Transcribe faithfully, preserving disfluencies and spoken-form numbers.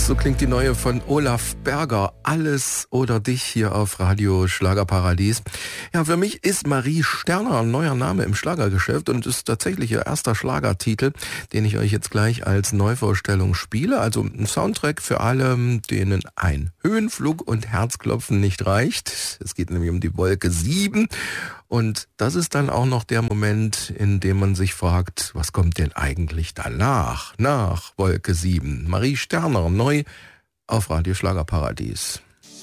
So klingt die neue von Olaf Berger. Alles oder dich hier auf Radio Schlagerparadies. Ja, für mich ist Marie Sterner ein neuer Name im Schlagergeschäft und ist tatsächlich ihr erster Schlagertitel, den ich euch jetzt gleich als Neuvorstellung spiele. Also ein Soundtrack für alle, denen ein Höhenflug und Herzklopfen nicht reicht. Es geht nämlich um die Wolke sieben. Und das ist dann auch noch der Moment, in dem man sich fragt, was kommt denn eigentlich danach, nach Wolke sieben? Marie Sterner, neu auf Radio Schlagerparadies.